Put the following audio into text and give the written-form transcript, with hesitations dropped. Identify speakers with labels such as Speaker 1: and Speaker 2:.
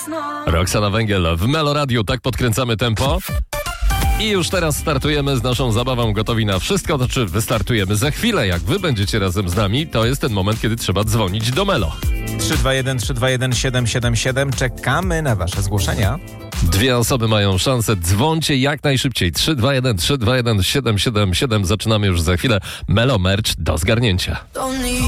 Speaker 1: Roxana Węgiel w Melo Radio, tak podkręcamy tempo. I już teraz startujemy z naszą zabawą Gotowi na Wszystko. To czy wystartujemy za chwilę? Jak wy będziecie razem z nami, to jest ten moment, kiedy trzeba dzwonić do Melo.
Speaker 2: 321-321-777. Czekamy na wasze zgłoszenia.
Speaker 1: 2 osoby mają szansę. Dzwońcie jak najszybciej. 321-321-777. Zaczynamy już za chwilę. Melo Merch do zgarnięcia.